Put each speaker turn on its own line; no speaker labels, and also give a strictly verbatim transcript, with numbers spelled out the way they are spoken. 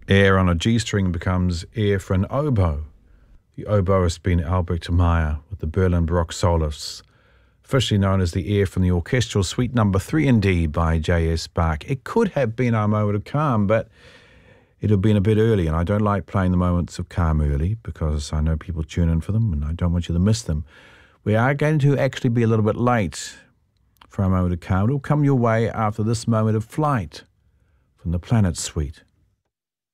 Air on a G string becomes air for an oboe. The oboe has been Albrecht Meyer with the Berlin Baroque Soloists, officially known as the air from the orchestral suite number three in D by J S Bach. It could have been our moment of calm, but it had been a bit early, and I don't like playing the moments of calm early because I know people tune in for them and I don't want you to miss them. We are going to actually be a little bit late for our moment of calm. It will come your way after this moment of flight from the Planet Suite.